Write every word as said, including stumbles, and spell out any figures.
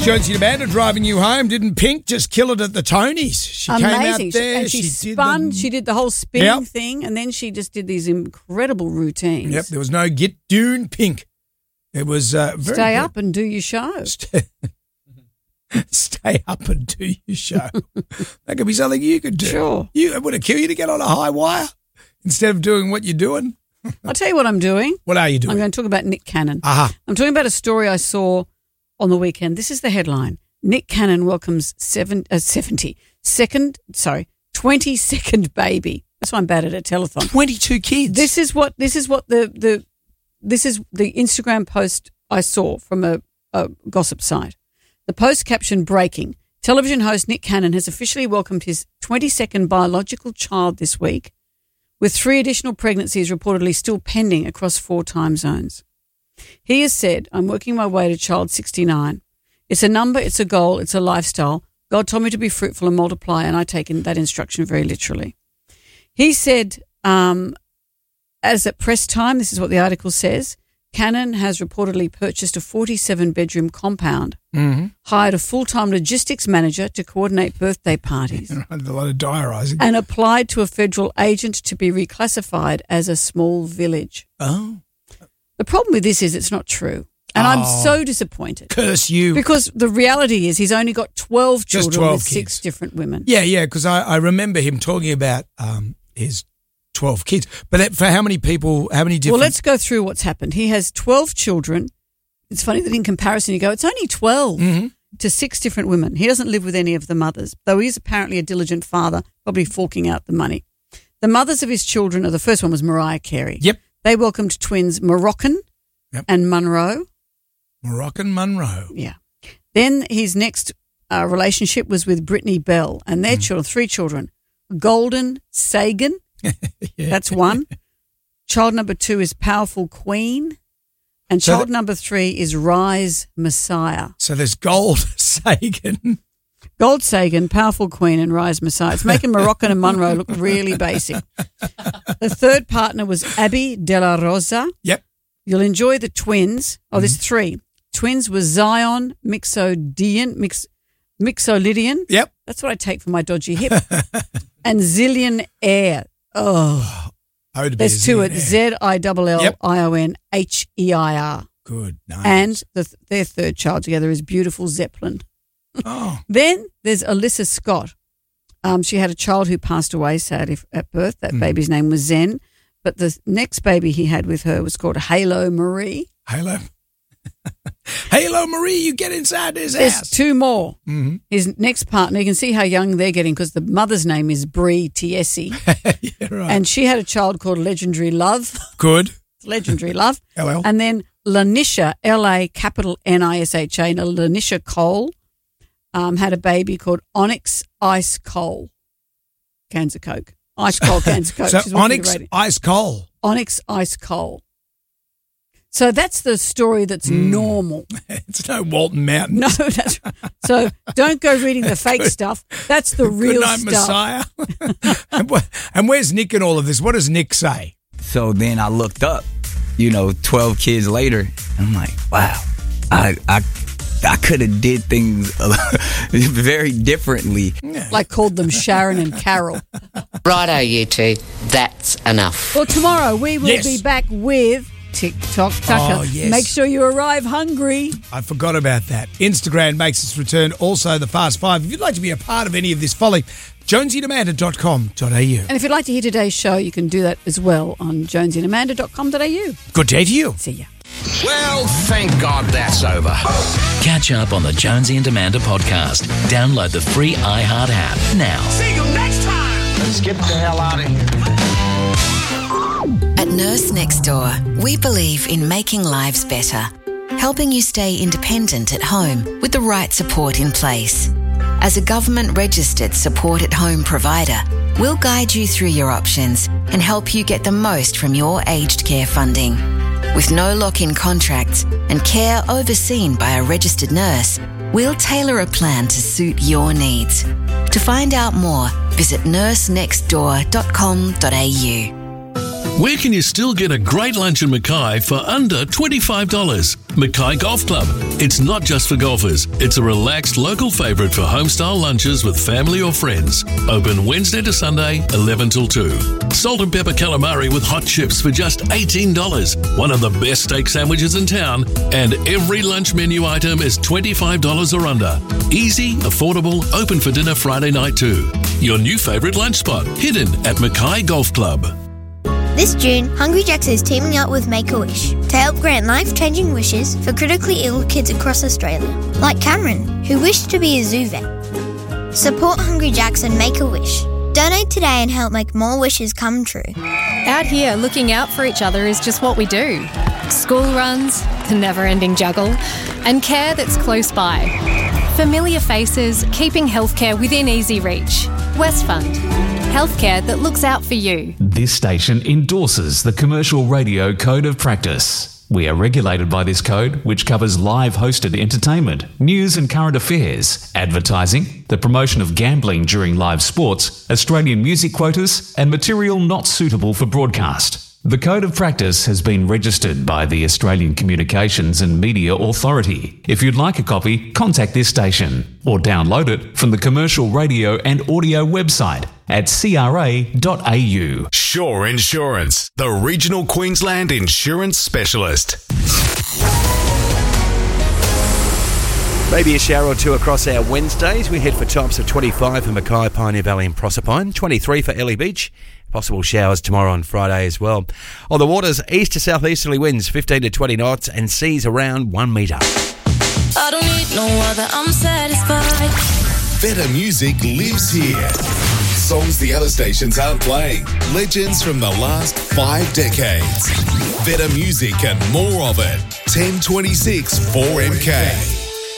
Jonesy and Amanda driving you home. Didn't Pink just kill it at the Tonys? She Amazing. came out there. And she, she spun. Did the, she did the whole spinning Yep. thing, and then she just did these incredible routines. Yep, there was no get dune Pink. It was uh, very Stay good. up and do your show. Stay, stay up and do your show. That could be something you could do. Sure. You, it would it kill you to get on a high wire instead of doing what you're doing? I'll tell you what I'm doing. What are you doing? I'm going to talk about Nick Cannon. Aha. I'm talking about a story I saw on the weekend. This is the headline. Nick Cannon welcomes seven, uh, seventy, second, sorry, twenty-second baby. That's why I'm bad at a telethon. twenty-two kids. This is what this is what the, the this is the Instagram post I saw from a, a gossip site. The post captioned breaking. Television host Nick Cannon has officially welcomed his twenty-second biological child this week, with three additional pregnancies reportedly still pending across four time zones. He has said, I'm working my way to child sixty-nine. It's a number, it's a goal, it's a lifestyle. God told me to be fruitful and multiply, and I take in that instruction very literally. He said, um, as at press time, this is what the article says, Cannon has reportedly purchased a forty-seven bedroom compound, mm-hmm. hired a full-time logistics manager to coordinate birthday parties, A lot of diarising. and applied to a federal agent to be reclassified as a small village. Oh. The problem with this is it's not true. And Oh. I'm so disappointed. Curse you. Because the reality is he's only got twelve Just children twelve with six kids. different women. Yeah, yeah, because I, I remember him talking about um, his twelve kids. But that, for how many people, how many different... Well, let's go through what's happened. He has twelve children. It's funny that in comparison you go, it's only twelve Mhm. to six different women. He doesn't live with any of the mothers, though he is apparently a diligent father, probably forking out the money. The mothers of his children, or the first one was Mariah Carey. Yep. They welcomed twins Moroccan Yep. and Monroe. Moroccan Monroe. Yeah. Then his next uh, relationship was with Brittany Bell and their children, three children. Golden Sagan, Yeah. that's one. Child number two is Powerful Queen. And So child that- number three is Rise Messiah. So there's Gold Sagan. Gold Sagan, Powerful Queen, and Rise Messiah. It's making Moroccan and Monroe look really basic. The third partner was Abby De La Rosa. Yep. You'll enjoy the twins. Oh, there's three. Twins were Zion Mixolydian, Mix, Mixolydian. Yep. That's what I take for my dodgy hip. And Zillion Air. Oh, Oh, to be there's a two Z at there. Z I L L I O N H E I R. Good. Nice. And the, their third child together is Beautiful Zeppelin. Oh. Then there's Alyssa Scott. Um, she had a child who passed away sadly at birth. That Mm. baby's name was Zen. But the next baby he had with her was called Halo Marie. Halo. Halo Marie, you get inside this There's house. two more. Mhm. His next partner, you can see how young they're getting because the mother's name is Bree Tiesi. Yeah, right. And she had a child called Legendary Love. Good. Legendary Love. L L. And then Lanisha, L A capital N I S H A, Lanisha Cole, um, had a baby called Onyx Ice Coal. Cans of Coke. Ice Coal, cans of Coke. So She's walking Onyx the radio. Ice Coal. Onyx Ice Coal. So that's the story that's Mm. normal. It's no Walton Mountain. No, that's so don't go reading the fake stuff. That's the real Good night, stuff. Messiah. and, wh- and where's Nick in all of this? What does Nick say? So then I looked up, you know, twelve kids later, and I'm like, wow, I I I could have did things very differently. Like called them Sharon and Carol. Righto, you two. That's enough. Well, tomorrow we will Yes. be back with TikTok Tucker. Oh, yes. Make sure you arrive hungry. I forgot about that. Instagram makes its return. Also, the Fast Five. If you'd like to be a part of any of this folly, jonesy and amanda dot com dot a u. And if you'd like to hear today's show, you can do that as well on jonesy and amanda dot com dot a u. Good day to you. See ya. Well, thank God that's over. Catch up on the Jonesy and Amanda podcast. Download the free iHeart app now. See you next time. Let's get the hell out of here. At Nurse Next Door, we believe in making lives better, helping you stay independent at home with the right support in place. As a government-registered support-at-home provider, we'll guide you through your options and help you get the most from your aged care funding. With no lock-in contracts and care overseen by a registered nurse, we'll tailor a plan to suit your needs. To find out more, visit nurse next door dot com dot a u. Where can you still get a great lunch in Mackay for under twenty-five dollars? Mackay Golf Club. It's not just for golfers. It's a relaxed local favourite for home-style lunches with family or friends. Open Wednesday to Sunday, eleven till two. Salt and pepper calamari with hot chips for just eighteen dollars. One of the best steak sandwiches in town. And every lunch menu item is twenty-five dollars or under. Easy, affordable, open for dinner Friday night too. Your new favourite lunch spot, hidden at Mackay Golf Club. This June, Hungry Jack's is teaming up with Make-A-Wish to help grant life-changing wishes for critically ill kids across Australia, like Cameron, who wished to be a zoo vet. Support Hungry Jack's and Make-A-Wish. Donate today and help make more wishes come true. Out here, looking out for each other is just what we do. School runs, the never-ending juggle, and care that's close by. Familiar faces, keeping healthcare within easy reach. Westfund. Healthcare that looks out for you. This station endorses the Commercial Radio Code of Practice. We are regulated by this code, which covers live hosted entertainment, news and current affairs, advertising, the promotion of gambling during live sports, Australian music quotas, and material not suitable for broadcast. The Code of Practice has been registered by the Australian Communications and Media Authority. If you'd like a copy, contact this station or download it from the Commercial Radio and Audio website at c r a dot a u. Shore Insurance, the regional Queensland insurance specialist. Maybe a shower or two across our Wednesdays. We head for tops of twenty-five for Mackay, Pioneer Valley and Proserpine, twenty-three for Ellie Beach. Possible showers tomorrow on Friday as well. On the waters, east to southeasterly winds, fifteen to twenty knots, and seas around one metre. I don't need no other, I'm satisfied. Better music lives here. Songs the other stations aren't playing. Legends from the last five decades. Better music and more of it. ten twenty-six four M K.